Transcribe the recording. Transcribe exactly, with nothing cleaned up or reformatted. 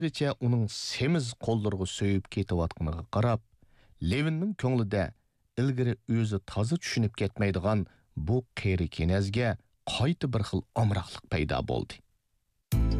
Richa uning semiz qo'llariga so'yib ketayotganiga qarab, Levinning ko'nglida ilgari o'zi toza tushunib ketmaydigan bu qeri kenazga qayta bir xil omroqlik paydo bo'ldi.